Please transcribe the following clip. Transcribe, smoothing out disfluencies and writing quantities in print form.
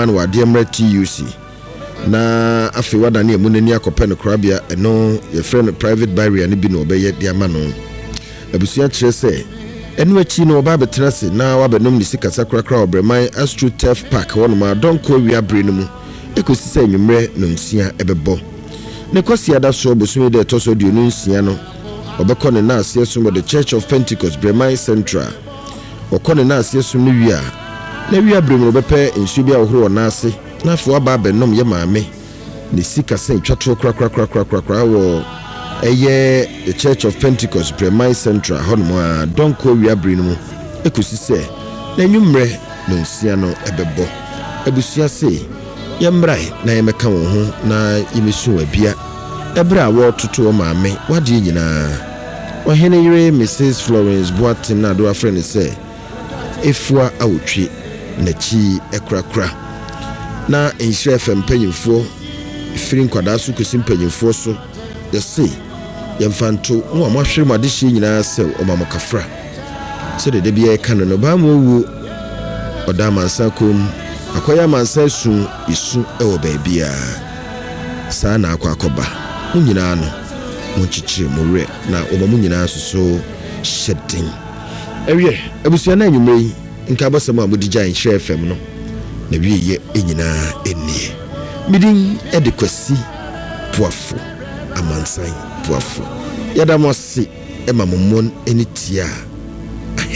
man wa Diamra TUC na afi wada ne emunani akɔpɛ no krabia ɛno ye friend private barrier ne bi no obɛyɛ diama no abusua kyerɛ sɛ ɛno akyi no oba betena se na wabenom ne sikasa krakra obreman Astro Turf Park wonoma donko wia bre no mu ekosi sɛ nwumre no nsia ɛbɛbɔ ne kwasi ada so bosu de toso de no nsia no obɛkɔ ne na asie so the Church of Pentecost Breman Central okɔ ne na asie so no wia na wia bre no bɛpɛ nsu bia ohoro na ase na fo aba benom ye maame ne sikasa twatro krakra wo eye the Church of Pentecost Breman Central honoma donko wia bre no mu ekosi sɛ na nwumre no nsia no ɛbɛbɔ abusua se yemrai na yemeka wo ho na yemesu abia ebra wo toto o maame wade nyina ohene yire Mrs Florence Boatin na do afre ne se efua awotwe na chi ekrakra na enhire FM panyimfo firi nkwada so kosi panyimfo so de se yemfanto mo amahwere mo adehye nyina se o mamokafra se de bia eka no ba mo wu odamansa kom akoya mansa su isu ewo baabia saa na akwakoba munyina no munchichire mure na omamu nyina so shedding ewie abusua na nwumre nka basam amudija Nhire FM no na wieye enyina enie midin edekwasi puafo amansan puafo yadamosi emamomon enitia